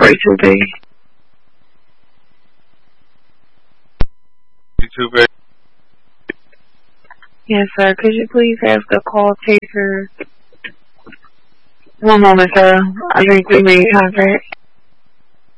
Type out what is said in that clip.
too big. You too big? Yes, sir. Could you please have the call taker? One moment, sir. I think we made contact.